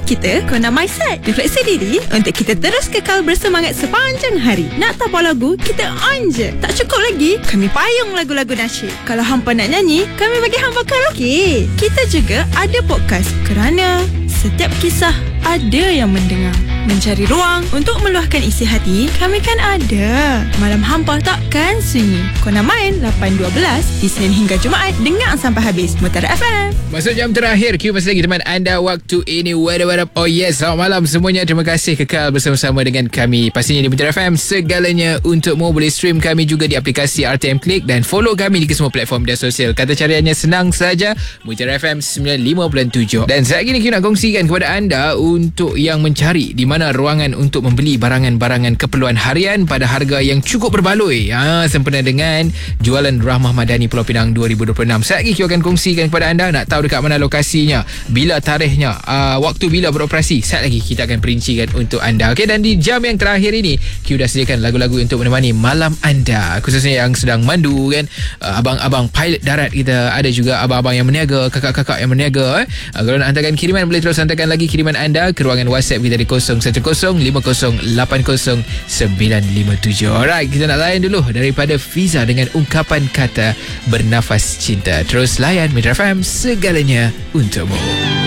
kita, Kona Mindset. Refleksi diri untuk kita terus kekal bersemangat sepanjang hari. Nak tapau lagu, kita on je. Tak cukup lagi, kami payung lagu-lagu nasyid. Kalau hampa nak nyanyi, kami bagi hampa karaoke. Kita juga ada podcast kerana setiap kisah ada yang mendengar. Mencari ruang untuk meluahkan isi hati, kami kan ada. Malam hampa takkan sunyi. Kona Main 8.12 Isnin hingga Jumaat. Dengar sampai habis. Mutara FM. Masuk jam terakhir, Q masih lagi teman anda waktu ini. What up? Oh yes, selamat malam semuanya. Terima kasih kekal bersama-sama dengan kami. Pastinya di Mutara FM, segalanya untukmu. Boleh stream kami juga di aplikasi RTM Click dan follow kami di semua platform media sosial. Kata cariannya senang saja, Mutara FM 95.7. Dan saat ini Q nak kongsikan kepada anda untuk yang mencari di mana ruangan untuk membeli barangan-barangan keperluan harian pada harga yang cukup berbaloi. Sempena dengan jualan Rahmah Madani Pulau Pinang 2026. Saat ini Q akan kongsikan kepada anda. Nak tahu dekat mana lokasinya, bila tarikhnya, waktu bila beroperasi, saat lagi kita akan perincikan untuk anda. Okey, dan di jam yang terakhir ini Q dah sediakan lagu-lagu untuk menemani malam anda, khususnya yang sedang mandu kan, abang-abang pilot darat kita, ada juga abang-abang yang berniaga, kakak-kakak yang berniaga. Kalau nak hantarkan kiriman, boleh terus hantarkan lagi kiriman anda ke ruangan WhatsApp kita di 0105080957. Alright, kita nak layan dulu daripada Fiza dengan ungkapan kata Bernafas Cinta. Terus layan Mitra FM, segalanya untukmu.